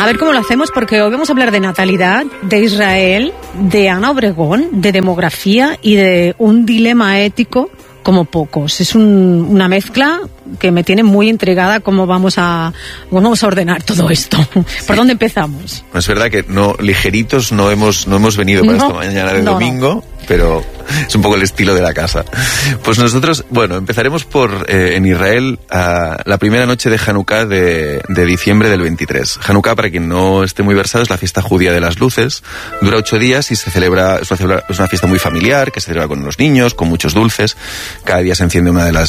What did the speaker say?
A ver cómo lo hacemos, porque hoy vamos a hablar de natalidad, de Israel, de Ana Obregón, de demografía y de un dilema ético como pocos. Es una mezcla que me tiene muy intrigada cómo vamos a ordenar todo esto. ¿Por dónde empezamos? Es verdad que ligeritos no hemos venido para esta mañana de domingo, pero es un poco el estilo de la casa. Pues nosotros, empezaremos por, en Israel, la primera noche de Hanukkah de diciembre del 23. Hanukkah, para quien no esté muy versado, es la fiesta judía de las luces. Dura 8 días y es una fiesta muy familiar, que se celebra con los niños, con muchos dulces. Cada día se enciende una de las